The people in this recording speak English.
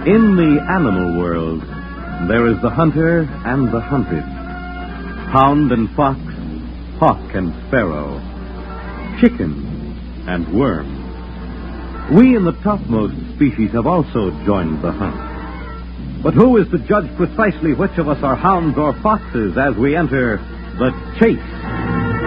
In the animal world, there is the hunter and the hunted, hound and fox, hawk and sparrow, chicken and worm. We in the topmost species have also joined the hunt. But who is to judge precisely which of us are hounds or foxes as we enter the chase?